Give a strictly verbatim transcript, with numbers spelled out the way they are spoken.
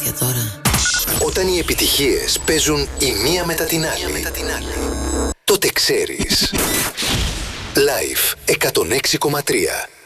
αλήθεια τώρα. Όταν οι επιτυχίες παίζουν η μία μετά την άλλη, μετά την άλλη. τότε ξέρεις. Live εκατόν έξι κόμμα τρία.